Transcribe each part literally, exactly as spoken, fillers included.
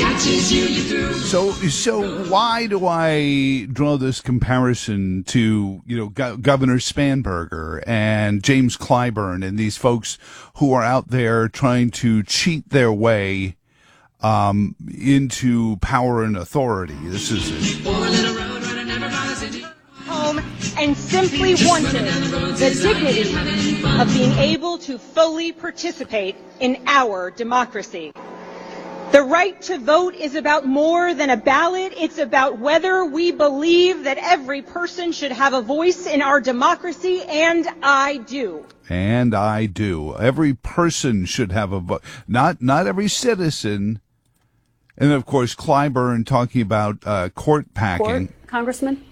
So, so why do I draw this comparison to, you know, Go- Governor Spanberger and James Clyburn and these folks who are out there trying to cheat their way um, into power and authority? This is home and simply wanted the dignity of being able to fully participate in our democracy. The right to vote is about more than a ballot. It's about whether we believe that every person should have a voice in our democracy, and I do. And I do. Every person should have a vote. Not, not every citizen. And, of course, Clyburn talking about uh, court packing. Court, Congressman?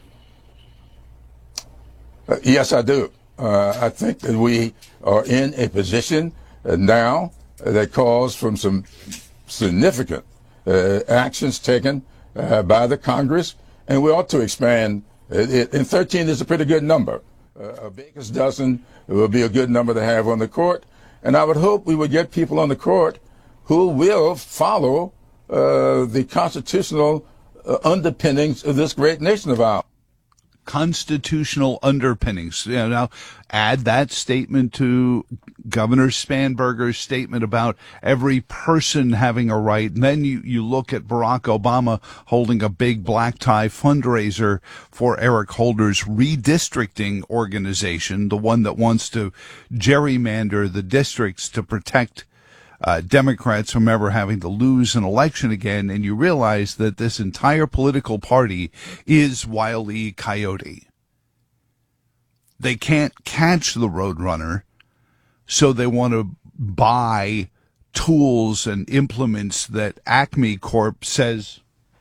Uh, yes, I do. Uh, I think that we are in a position uh, now that calls from some significant uh, actions taken uh, by the Congress, and we ought to expand it. And thirteen is a pretty good number. Uh, a baker's dozen will be a good number to have on the court, and I would hope we would get people on the court who will follow uh, the constitutional uh, underpinnings of this great nation of ours. Constitutional underpinnings. You know, now add that statement to Governor Spanberger's statement about every person having a right. And then you, you look at Barack Obama holding a big black tie fundraiser for Eric Holder's redistricting organization, the one that wants to gerrymander the districts to protect Uh, Democrats from ever having to lose an election again, and you realize that this entire political party is Wile E. Coyote. They can't catch the Roadrunner, so they want to buy tools and implements that Acme Corp says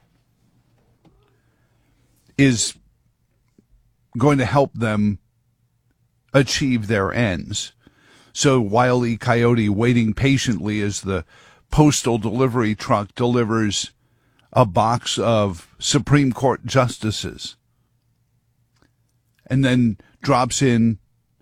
is going to help them achieve their ends. So Wile E. Coyote waiting patiently as the postal delivery truck delivers a box of Supreme Court justices and then drops in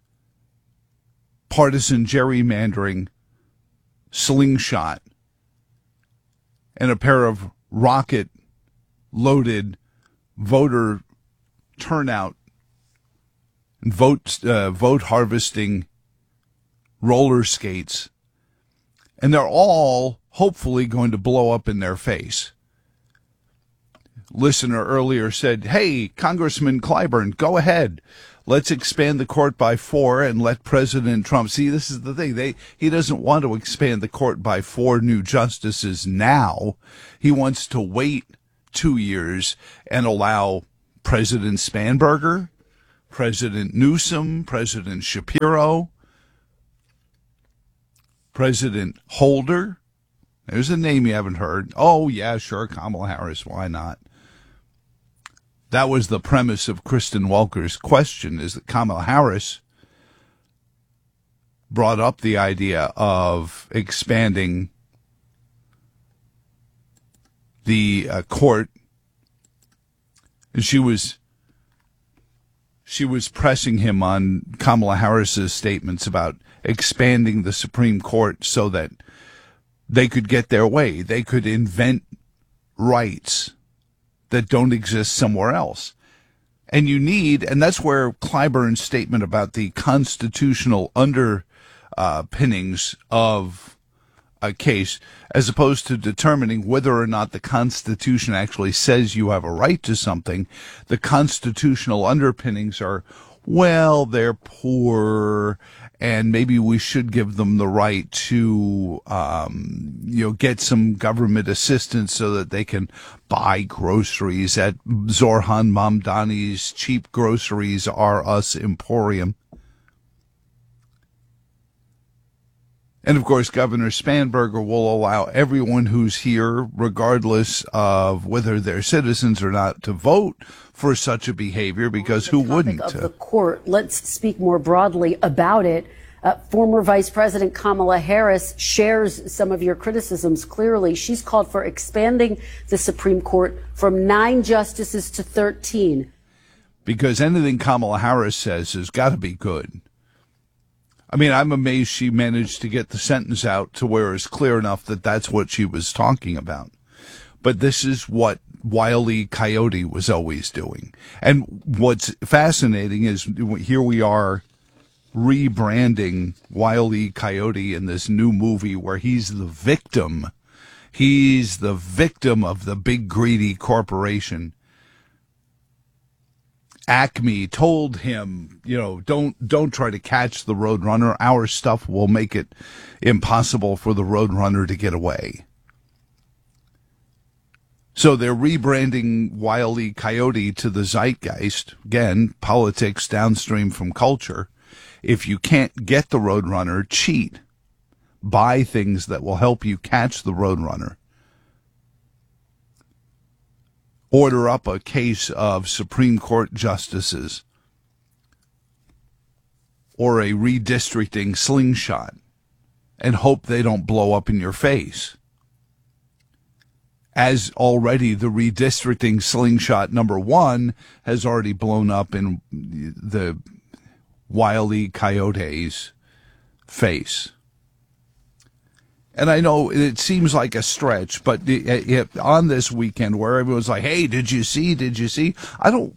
partisan gerrymandering slingshot and a pair of rocket-loaded voter turnout and vote, uh, vote harvesting roller skates, and they're all hopefully going to blow up in their face. Listener earlier said, hey, Congressman Clyburn, go ahead. Let's expand the court by four and let President Trump. See, this is the thing. They, he doesn't want to expand the court by four new justices now. He wants to wait two years and allow President Spanberger, President Newsom, President Shapiro, President Holder. There's a name you haven't heard. Oh, yeah, sure, Kamala Harris. Why not? That was the premise of Kristen Welker's question, is that Kamala Harris brought up the idea of expanding the uh, court. And she was she was pressing him on Kamala Harris's statements about expanding the Supreme Court so that they could get their way. They could invent rights that don't exist somewhere else. And you need, and that's where Clyburn's statement about the constitutional underpinnings uh, of a case, as opposed to determining whether or not the Constitution actually says you have a right to something, the constitutional underpinnings are, well, they're poor, and maybe we should give them the right to, um, you know, get some government assistance so that they can buy groceries at Zorhan Mamdani's Cheap Groceries R Us Emporium. And, of course, Governor Spanberger will allow everyone who's here, regardless of whether they're citizens or not, to vote for such a behavior, because who wouldn't? Of the court, let's speak more broadly about it. Uh, former Vice President Kamala Harris shares some of your criticisms clearly. She's called for expanding the Supreme Court from nine justices to thirteen. Because anything Kamala Harris says has got to be good. I mean, I'm amazed she managed to get the sentence out to where it's clear enough that that's what she was talking about. But this is what Wile E. Coyote was always doing. And what's fascinating is here we are rebranding Wile E. Coyote in this new movie where he's the victim. He's the victim of the big greedy corporation. Acme told him, you know, don't don't try to catch the Roadrunner. Our stuff will make it impossible for the Roadrunner to get away. So they're rebranding Wile E. Coyote to the zeitgeist. Again, politics downstream from culture. If you can't get the Roadrunner, cheat. Buy things that will help you catch the Roadrunner. Order up a case of Supreme Court justices or a redistricting slingshot and hope they don't blow up in your face. As already the redistricting slingshot number one has already blown up in the Wile E. Coyote's face. And I know it seems like a stretch, but it, it, on this weekend where everyone's like, hey, did you see, did you see? I don't,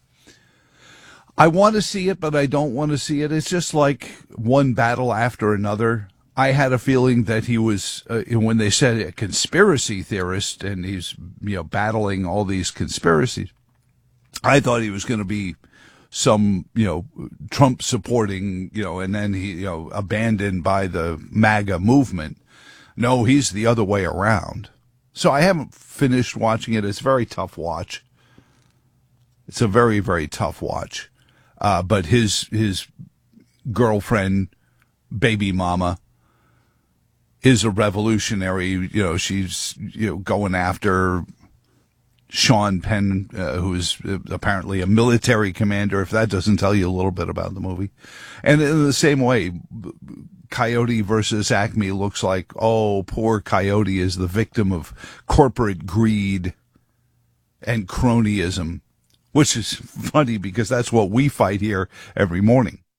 I want to see it, but I don't want to see it. It's just like one battle after another. I had a feeling that he was, uh, when they said a conspiracy theorist and he's, you know, battling all these conspiracies, I thought he was going to be some, you know, Trump supporting, you know, and then he, you know, abandoned by the MAGA movement. No, he's the other way around. So I haven't finished watching it. It's a very tough watch. It's a very, very tough watch. Uh, but his his girlfriend, baby mama, is a revolutionary. You know, she's you know going after Sean Penn, uh, who is apparently a military commander. If that doesn't tell you a little bit about the movie, and in the same way, Coyote versus Acme looks like, oh, poor Coyote is the victim of corporate greed and cronyism, which is funny because that's what we fight here every morning.